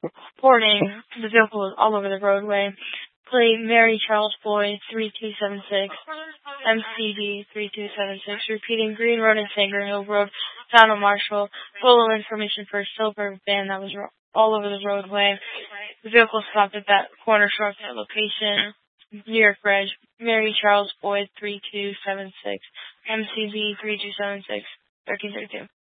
Reporting, the vehicle was all over the roadway. Plate Mary Charles Boyd 3276, MCD 3276. Repeating, Green Road and Sanger Hill Road, Town of Marshall. Full information for a silver van that was all over the roadway. The vehicle stopped at that corner store location. New York Reg, Mary Charles Boyd 3276, MCB 3276, 1332.